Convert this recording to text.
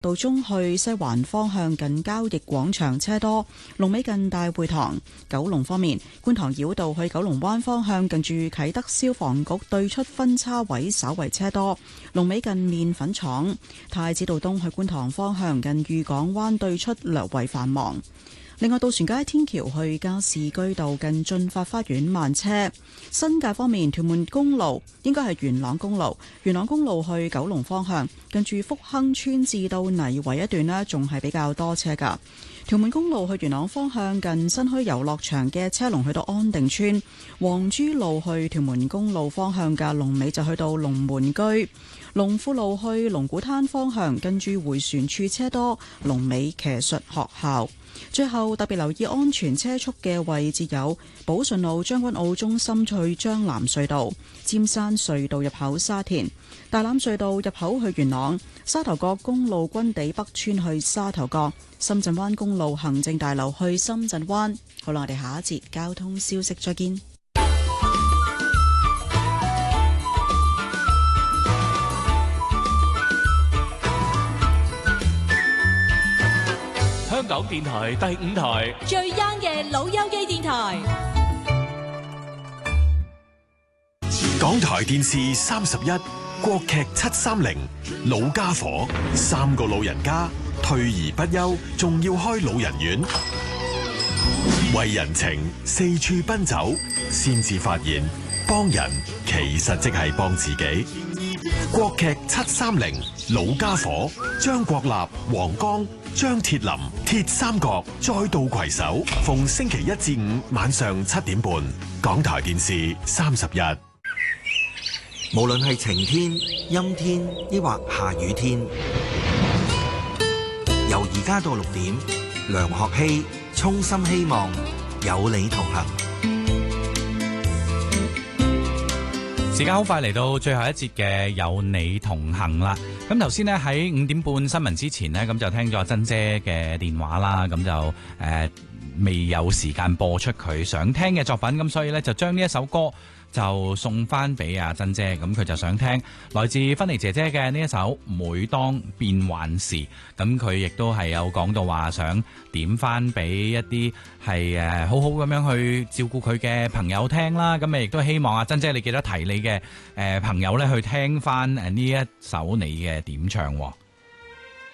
道中去西環方向近交易廣場車多，龍尾近大會堂。九龍方面，觀塘繞道去九龍灣方向近住啟德消防局對出分叉位稍為車多，龍尾近麵粉廠。太子道東去觀塘方向近裕港灣對出略為繁忙。另外，渡船街天橋去加士居道近駿發花園慢車。新界方面，屯門公路應該係元朗公路，元朗公路去九龍方向近住福亨村至到泥圍一段呢，仲係比較多車㗎。屯門公路去元朗方向近新墟遊樂場嘅車龍去到安定村。黃珠路去屯門公路方向嘅龍尾就去到龍門居。龍富路去龍鼓灘方向近住迴旋處車多，龍尾騎術學校。最後特別留意安全車速嘅位置有寶順路將軍澳中心去將藍隧道、尖山隧道入口沙田、大欖隧道入口去元朗、沙頭角公路軍地北村去沙頭角、深圳灣公路行政大樓去深圳灣。好啦，我哋下一節交通消息再見。 香港電台第5台最 young 嘅老友記電台， 港台電視31國劇730老家伙，3個老人家退而不休，仲要開老人院，為人情四處奔走，先至發現幫人其實即係幫自己。國劇730老家伙，張國立、黃剛、張鐵林鐵三角再度攜手，逢星期一至五晚上7點半，港台電視31。 無論係晴天、陰天，抑或下雨天，由而家到6點，梁學希衷心希望有你同行。 時間好快嚟到最後一節嘅有你同行啦。咁頭先呢，喺5點半新聞之前呢，咁就聽咗阿珍姐嘅電話啦，咁就未有時間播出佢想聽嘅作品，咁所以呢，就將呢一首歌就送翻俾阿珍姐，咁佢就想聽來自芬妮姐姐嘅呢一首《每當變幻時》，咁佢亦都係有講到話想點翻俾一啲係好好咁樣去照顧佢嘅朋友聽啦，咁亦都希望阿珍姐你記得提你嘅朋友咧去聽翻呢一首你嘅點唱。